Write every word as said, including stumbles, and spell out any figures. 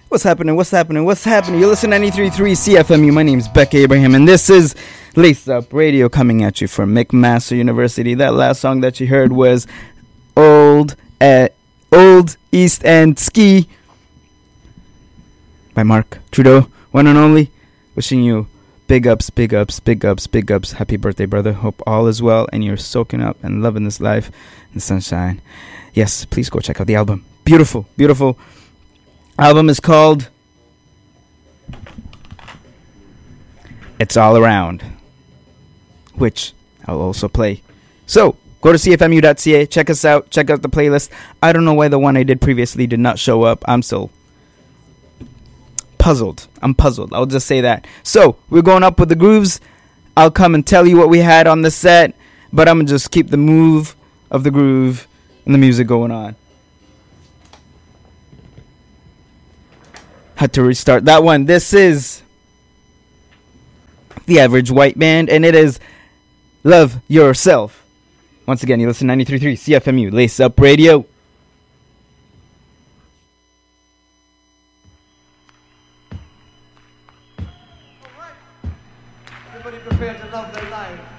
What's happening? What's happening? What's happening? You listen to ninety-three point three C F M U. My name's Beck Abraham, and this is Lace Up Radio coming at you from McMaster University. That last song that you heard was Old at Old East End Ski by Mark Trudeau, one and only. Wishing you big ups, big ups, big ups, big ups. Happy birthday, brother. Hope all is well and you're soaking up and loving this life in sunshine. Yes, please go check out the album. Beautiful, beautiful. Album is called It's All Around, which I'll also play. So, go to c f m u dot c a, check us out, check out the playlist. I don't know why the one I did previously did not show up. I'm still puzzled. I'm puzzled. I'll just say that. So, we're going up with the grooves. I'll come and tell you what we had on the set, but I'm going to just keep the move of the groove and the music going on. Had to restart that one. This is The Average White Band, and it is Love Yourself. Once again, you listen to ninety-three point three C F M U, Lace Up Radio. Everybody prepare to love their life.